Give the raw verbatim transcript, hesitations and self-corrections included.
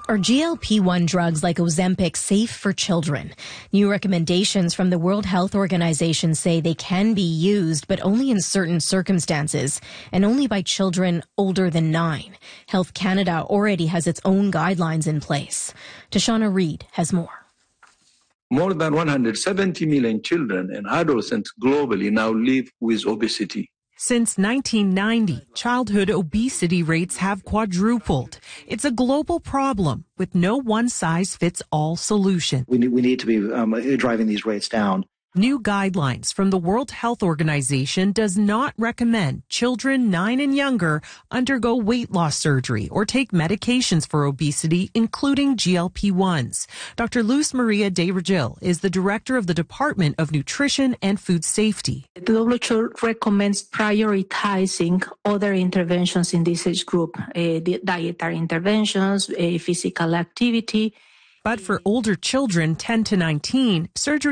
Are G L P one drugs like Ozempic safe for children? New recommendations from the World Health Organization say they can be used, but only in certain circumstances, and only by children older than nine. Health Canada already has its own guidelines in place. Tashana Reid has more. More than one hundred seventy million children and adolescents globally now live with obesity. Since nineteen ninety, childhood obesity rates have quadrupled. It's a global problem with no one-size-fits-all solution. We need, we need to be um, driving these rates down. New guidelines from the World Health Organization does not recommend children nine and younger undergo weight loss surgery or take medications for obesity, including G L P ones. Doctor Luz Maria de Regil is the director of the Department of Nutrition and Food Safety. The W H O recommends prioritizing other interventions in this age group, uh, dietary interventions, uh, physical activity. But for older children ten to nineteen, surgery